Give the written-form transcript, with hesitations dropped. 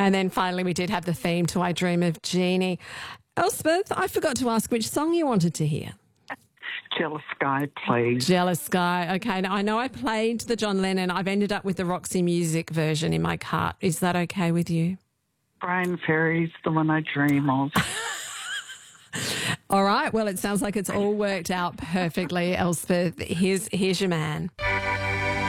And then finally we did have the theme to I Dream of Jeannie. Elspeth, I forgot to ask which song you wanted to hear. Jealous Sky, please. Jealous Sky. Okay, now I know I played the John Lennon. I've ended up with the Roxy Music version in my cart. Is that okay with you? Brian Ferry's the one I dream of. All right, well, it sounds like it's all worked out perfectly, Elspeth. Here's your man.